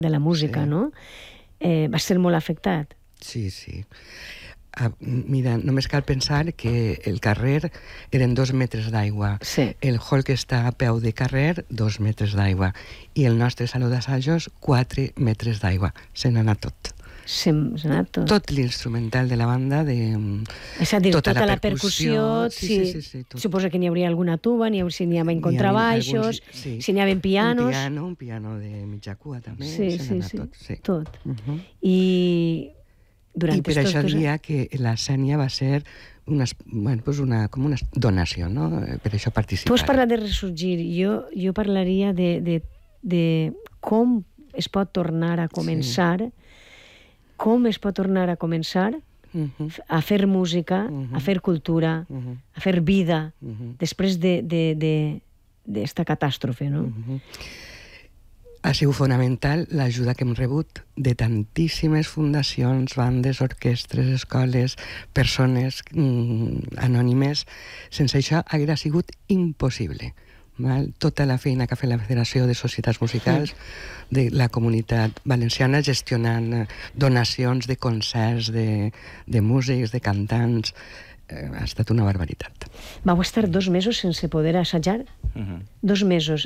de la música, no? Va ser molt afectat. Sí, sí. Mira, només cal pensar que el carrer eren 2 metres d'aigua. Sí. El hall que està a peu de carrer, 2 metres d'aigua. I el nostre saló d'assajos, 4 metres d'aigua. Se n'ha anat tot. Se n'ha anat tot. Tot l'instrumental de la banda, És a dir, tota la percussió. sí. Tot. Suposo que n'hi hauria alguna tuba, si n'hi havia contrabaixos, si n'hi havia pianos. Un piano de mitja cua també. Sí, tot. I durant per això diria que la Sènia va ser com una donació, no? Per això participar. Tu has parlat de ressorgir. Jo parlaria de com es pot tornar a començar, com es pot tornar a començar a fer música, a fer cultura, a fer vida, després d'esta catàstrofe, no? Ha sigut fonamental l'ajuda que hem rebut de tantíssimes fundacions, bandes, orquestres, escoles, persones anònimes. Sense això hauria sigut impossible. Tota la feina que ha fet la Federació de Societats Musicals de la Comunitat Valenciana gestionant donacions de concerts, de músics, de cantants, ha estat una barbaritat. Vau estar 2 mesos sense poder assajar? 2 mesos.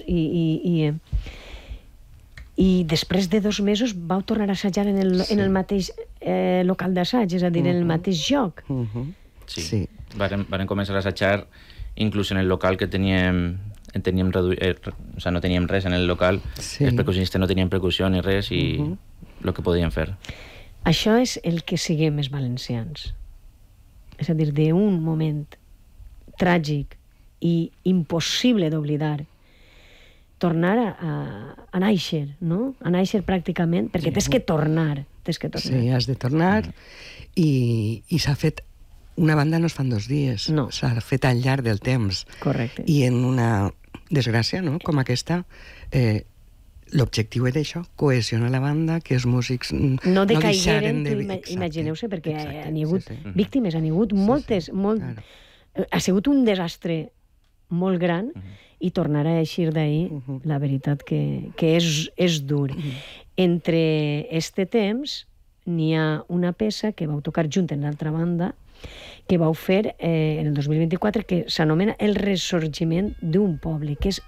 I després de 2 mesos vau tornar a assajar en el mateix local d'assaig, és a dir, en el mateix lloc. Sí. Varen començar a assajar inclús en el local que teníem reduït, o sigui, no teníem res en el local, els percussionistes no tenien percussió ni res i el que podien fer. Això és el que siguem els valencians. És a dir, d'un moment tràgic i impossible d'oblidar, tornar a néixer, no? A néixer pràcticament, perquè tens que tornar. Sí, has de tornar i s'ha fet. Una banda no es fan 2 dies, s'ha fet al llarg del temps. Correcte. I en una desgràcia, no?, com aquesta, l'objectiu era això, cohesionar la banda, que els músics no decaigueren, imagineu-se, perquè han hi hagut víctimes, han hi hagut moltes, ha sigut un desastre molt gran, i tornar a eixir d'ahir, la veritat que és dur. Entre este temps n'hi ha una peça que vau tocar junt en l'altra banda, que vau fer en el 2024, que s'anomena El ressorgiment d'un poble, que és